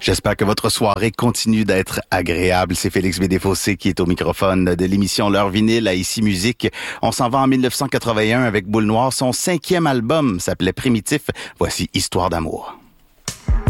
J'espère que votre soirée continue d'être agréable. C'est Félix Bédéfossé qui est au microphone de l'émission L'Heure Vinyle à Ici Musique. On s'en va en 1981 avec Boule Noire. Son 5e album s'appelait Primitif. Voici Histoire d'amour.